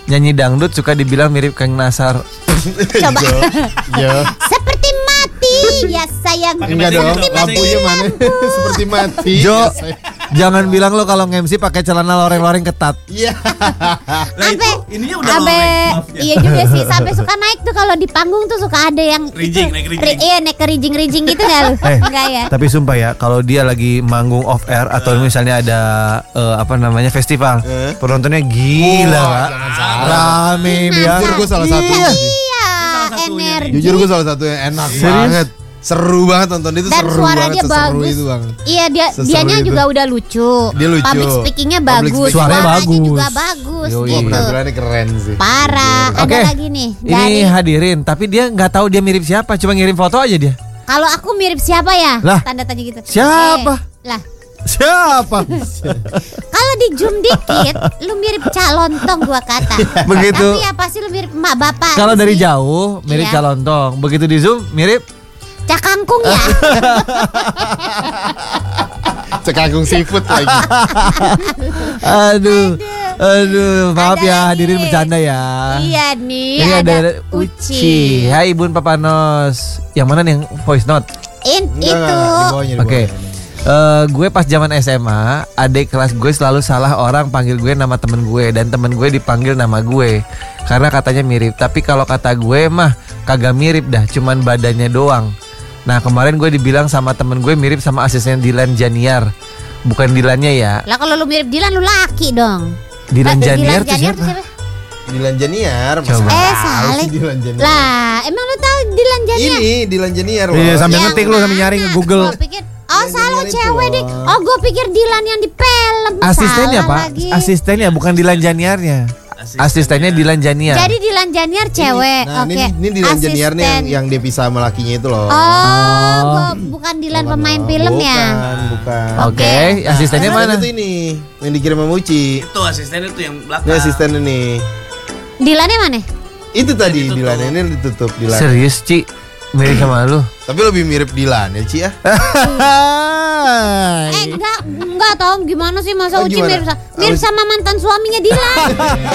nyanyi dangdut suka dibilang mirip Kang Nasar. Coba. Yo. Seperti mati ya sayang. Enggak dong, lampunya mana? Seperti mati. Jo, jangan bilang lo kalau nge-MC pakai celana loreng-loreng ketat. Iya. Nah itu ininya udah Abe, loreng, maaf ya. iya juga sih. Sampai suka naik tuh kalau di panggung tuh suka ada yang Rijing, naik rijing. Iya, naik ke rijing-rijing gitu nggak lu? Enggak ya? Tapi sumpah ya, kalau dia lagi manggung off air atau misalnya ada festival, penontonnya gila, Kak. Rame dia. Jujur gue salah satu. Iya, salah satunya energi. Jujur gue salah satu yang enak Serius? banget. Seru banget nonton itu, Dan seru suara banget, dia seseru bagus. itu bang. Iya, Seseru dianya itu. juga udah lucu. Dia lucu. Public speakingnya Public bagus. speaking. Suaranya bagus. juga bagus Yoi. Wah, gitu. penampilannya keren sih. Parah. Oke. Ada lagi nih Ini dari hadirin, tapi dia nggak tahu dia mirip siapa, cuma ngirim foto aja dia. kalau aku mirip siapa ya? Lah. Tanda tanya gitu. Siapa? Lah, Siapa? kalau di zoom dikit, lu mirip Cak Lontong dua kata. Begitu. Tapi ya pasti lu mirip emak bapak. Kalau dari sih. jauh mirip Iya. Calontong, begitu di zoom mirip Cak Kangkung ya. Cekangkung seafood lagi. Aduh, maaf Ada ya lagi. hadirin bercanda ya. Iya nih. Ini ada Uci. Uci. Hai Bun Papanos. Yang mana nih yang voice note? Enggak, Itu. di bawahnya, di Oke. bawahnya. Gue pas zaman SMA, adik kelas gue selalu salah orang panggil gue nama temen gue dan temen gue dipanggil nama gue karena katanya mirip. Tapi kalau kata gue mah kagak mirip dah, cuman badannya doang. Nah kemarin gue dibilang sama temen gue mirip sama asisten Dilan Janiar, bukan Dilannya ya. Lah kalau lu mirip Dilan lu laki dong. Dilan Janiar tuh Janiar siapa? Dilan Janiar. masa Coba. tahu salah. sih Dilan Janiar. Lah, emang lu tahu Dilan Janiar? Ini Dilan Janiar loh. Iya, sambil Yang ngetik lu sambil nyari mana? ke Google. Gua pikir, oh Yang salah Janiar itu cewek deh. loh. Oh gue pikir Dilan yang di film. Asistennya Salah Pak, lagi. asistennya bukan Dilan Janiarnya. Asistennya Dilan Janiar. Jadi Dilan Janiar cewek. Nah, Oke. ini Dilan Janiar nih Asisten. yang dia pisah sama lakinya itu loh. Oh, bukan Dilan pemain film ya. Bukan. Oke, asistennya Asisten mana? Itu ini yang dikirim sama Uci. Itu asistennya tuh yang belakang. Ini asisten ini. Dilannya mana? Itu tadi Ditutup. Dilan ini ditutup Dilan. Serius Ci, mirip sama lu. Tapi lebih mirip Dilan ya Ci ya. Enggak tahu gimana sih masa Oh, Uci gimana? mirip sama mantan suaminya Dilan.